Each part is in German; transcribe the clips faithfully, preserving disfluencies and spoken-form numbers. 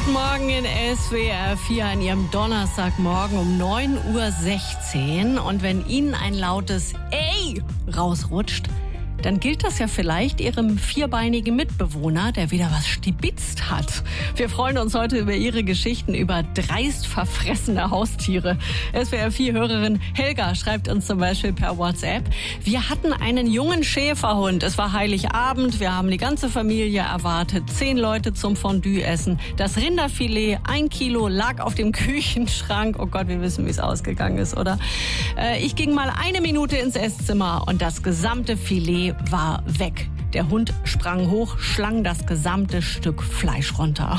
Guten Morgen in S W R vier an Ihrem Donnerstagmorgen um neun Uhr sechzehn. Und wenn Ihnen ein lautes Ey rausrutscht, dann gilt das ja vielleicht Ihrem vierbeinigen Mitbewohner, der wieder was stibitzt hat. Wir freuen uns heute über Ihre Geschichten über dreist verfressene Haustiere. S W R vier Hörerin Helga schreibt uns zum Beispiel per WhatsApp: Wir hatten einen jungen Schäferhund. Es war Heiligabend. Wir haben die ganze Familie erwartet. Zehn Leute zum Fondue-Essen. Das Rinderfilet, ein Kilo, lag auf dem Küchenschrank. Oh Gott, wir wissen, wie es ausgegangen ist, oder? Äh, ich ging mal eine Minute ins Esszimmer und das gesamte Filet war weg. Der Hund sprang hoch, schlang das gesamte Stück Fleisch runter.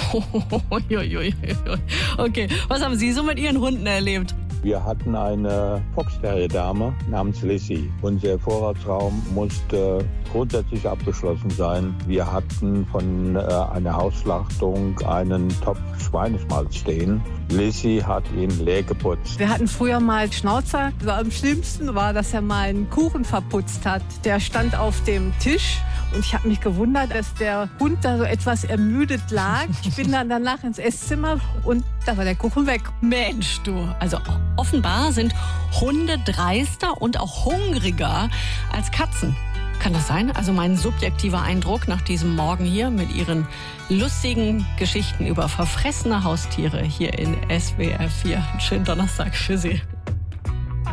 Okay, was haben Sie so mit Ihren Hunden erlebt? Wir hatten eine Fox-Terrier-Dame namens Lissy. Unser Vorratsraum musste grundsätzlich abgeschlossen sein. Wir hatten von äh, einer Hausschlachtung einen Topf Schweineschmalz stehen. Lissy hat ihn leer geputzt. Wir hatten früher mal Schnauzer. Also am schlimmsten war, dass er mal einen Kuchen verputzt hat. Der stand auf dem Tisch. Und ich habe mich gewundert, dass der Hund da so etwas ermüdet lag. Ich bin dann danach ins Esszimmer und da war der Kuchen weg. Mensch, du. Also offenbar sind Hunde dreister und auch hungriger als Katzen. Kann das sein? Also mein subjektiver Eindruck nach diesem Morgen hier mit Ihren lustigen Geschichten über verfressene Haustiere hier in S W R vier. Schönen Donnerstag für Sie.